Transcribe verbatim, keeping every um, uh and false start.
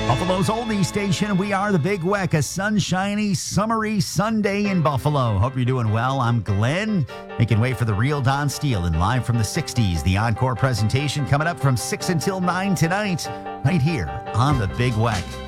Buffalo's oldie station. We are the Big Weck, a sunshiny, summery Sunday in Buffalo. Hope you're doing well. I'm Glenn. Making way for the real Don Steele and live from the sixties. The encore presentation coming up from six until nine tonight, right here on the Big Weck.